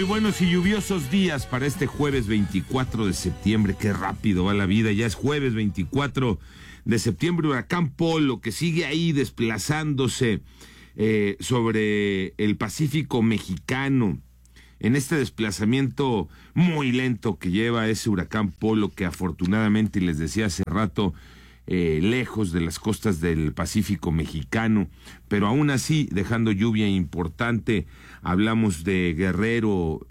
Muy buenos y lluviosos días para este jueves 24 de septiembre. Qué rápido va la vida, ya es jueves 24 de septiembre. Huracán Polo, que sigue ahí desplazándose sobre el Pacífico mexicano. En este desplazamiento muy lento que lleva ese huracán Polo, que afortunadamente, les decía hace rato, lejos de las costas del Pacífico mexicano, pero aún así dejando lluvia importante. Hablamos de Guerrero,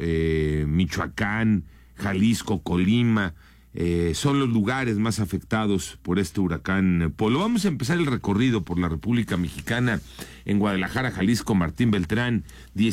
Michoacán, Jalisco, Colima, son los lugares más afectados por este huracán Polo. Vamos a empezar el recorrido por la República Mexicana. En Guadalajara, Jalisco, Martín Beltrán,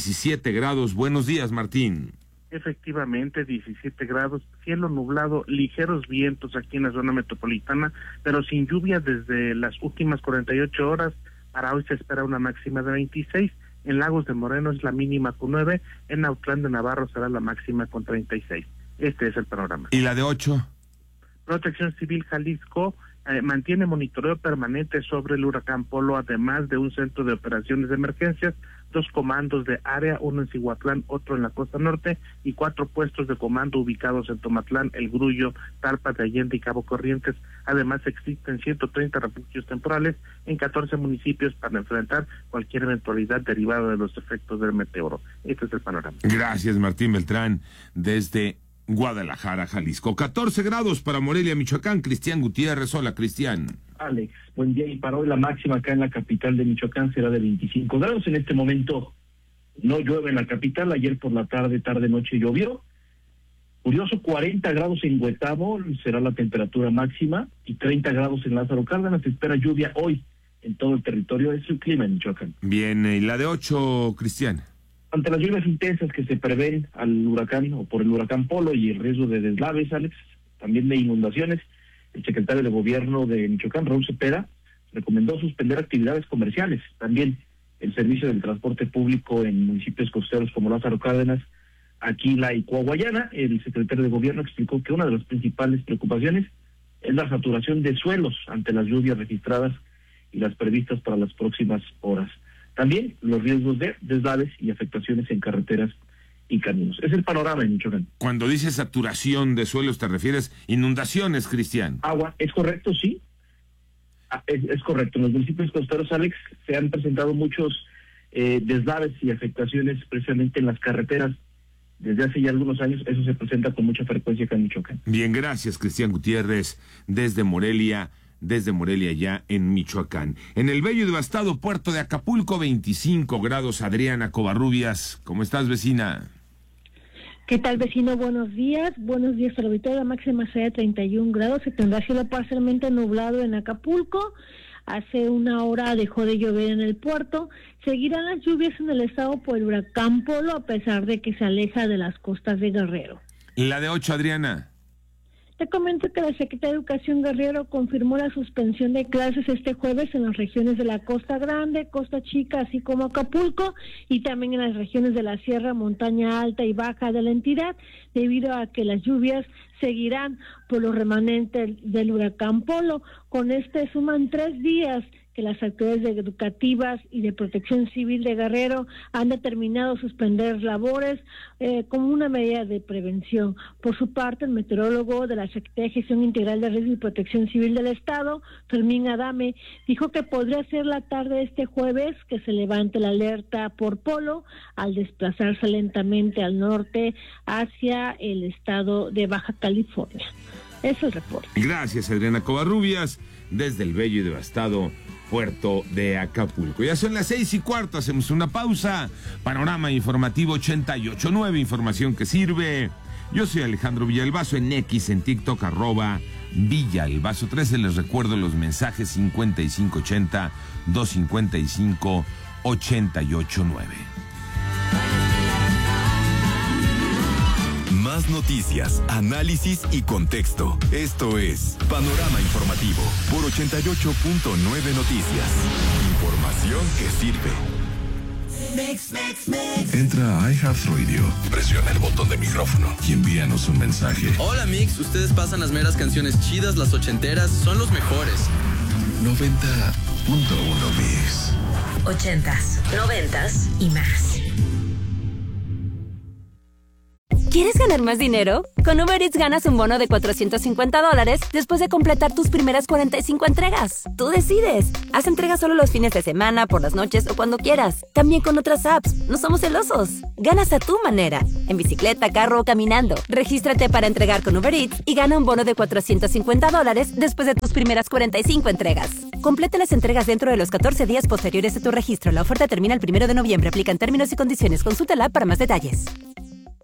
17 grados. Buenos días, Martín. Efectivamente, 17 grados, cielo nublado, ligeros vientos aquí en la zona metropolitana, pero sin lluvia desde las últimas 48 horas. Para hoy se espera una máxima de 26, en Lagos de Moreno es la mínima con 9, en Autlán de Navarro será la máxima con 36. Este es el panorama. ¿Y la de 8? Protección Civil Jalisco mantiene monitoreo permanente sobre el huracán Polo, además de un centro de operaciones de emergencias, 2 comandos de área, uno en Cihuatlán, otro en la costa norte, y 4 puestos de comando ubicados en Tomatlán, El Grullo, Talpa de Allende y Cabo Corrientes. Además existen 130 refugios temporales en 14 municipios para enfrentar cualquier eventualidad derivada de los efectos del meteoro. Este es el panorama. Gracias, Martín Beltrán, desde Guadalajara, Jalisco. 14 grados para Morelia, Michoacán. Cristian Gutiérrez. Hola, Cristian. Alex, buen día. Y para hoy la máxima acá en la capital de Michoacán será de 25 grados. En este momento no llueve en la capital. Ayer por la tarde-noche llovió. Curioso, 40 grados en Huetamo será la temperatura máxima y 30 grados en Lázaro Cárdenas. Se espera lluvia hoy en todo el territorio. Es el clima en Michoacán. Bien, ¿y la de 8, Cristian? Ante las lluvias intensas que se prevén al huracán o por el huracán Polo y el riesgo de deslaves, Alex, también de inundaciones, el secretario de Gobierno de Michoacán, Raúl Cepeda, recomendó suspender actividades comerciales. También el servicio del transporte público en municipios costeros como Lázaro Cárdenas, Aquila y Coahuayana. El secretario de Gobierno explicó que una de las principales preocupaciones es la saturación de suelos ante las lluvias registradas y las previstas para las próximas horas. También los riesgos de deslaves y afectaciones en carreteras y caminos. Es el panorama en Michoacán. Cuando dices saturación de suelos, ¿te refieres inundaciones, Cristian? Agua, ¿es correcto? Sí. Es correcto. En los municipios costeros, Alex, se han presentado muchos deslaves y afectaciones precisamente en las carreteras. Desde hace ya algunos años eso se presenta con mucha frecuencia acá en Michoacán. Bien, gracias, Cristian Gutiérrez, desde Morelia ya en Michoacán. En el bello y devastado puerto de Acapulco, 25 grados. Adriana Covarrubias, ¿cómo estás, vecina? ¿Qué tal, vecino? Buenos días al auditorio. La máxima será de 31 grados. Se tendrá cielo parcialmente nublado en Acapulco. Hace una hora dejó de llover en el puerto. Seguirán las lluvias en el estado por el huracán Polo, a pesar de que se aleja de las costas de Guerrero. La de 8, Adriana. Te comento que la Secretaría de Educación Guerrero confirmó la suspensión de clases este jueves en las regiones de la Costa Grande, Costa Chica, así como Acapulco, y también en las regiones de la Sierra, Montaña Alta y Baja de la entidad, debido a que las lluvias seguirán por los remanentes del huracán Polo. Con este suman 3 días que las autoridades educativas y de Protección Civil de Guerrero han determinado suspender labores como una medida de prevención. Por su parte, el meteorólogo de la Secretaría de Gestión Integral de Riesgo y Protección Civil del Estado, Fermín Adame, dijo que podría ser la tarde de este jueves que se levante la alerta por Polo al desplazarse lentamente al norte hacia el estado de Baja California. Eso es el reporte. Gracias, Adriana Covarrubias, desde el bello y devastado puerto de Acapulco. Ya son las 6:15, hacemos una pausa. Panorama informativo 88.9, información que sirve. Yo soy Alejandro Villalbazo, en X, en TikTok, @Villalbazo 13. Les recuerdo los mensajes 5580-255-889. Más noticias, análisis y contexto. Esto es Panorama Informativo por 88.9 Noticias. Información que sirve. Entra a iHeartRadio, presiona el botón de micrófono y envíanos un mensaje. Hola Mix, ustedes pasan las meras canciones chidas, las ochenteras, son los mejores. 90.1 Mix. 80s, 90s y más. ¿Quieres ganar más dinero? Con Uber Eats ganas un bono de $450 después de completar tus primeras 45 entregas. Tú decides. Haz entregas solo los fines de semana, por las noches o cuando quieras. También con otras apps. No somos celosos. Ganas a tu manera. En bicicleta, carro o caminando. Regístrate para entregar con Uber Eats y gana un bono de $450 después de tus primeras 45 entregas. Completa las entregas dentro de los 14 días posteriores a tu registro. La oferta termina el 1 de noviembre. Aplican términos y condiciones. Consulta la app para más detalles.